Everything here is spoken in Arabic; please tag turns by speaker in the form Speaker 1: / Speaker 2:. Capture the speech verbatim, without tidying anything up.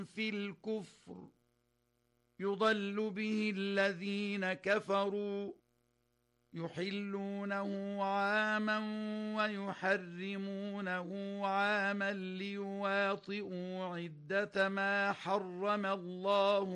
Speaker 1: في الكفر يضل به الذين كفروا يحلونه عاما ويحرمونه عاما ليواطئوا عدة ما حرم الله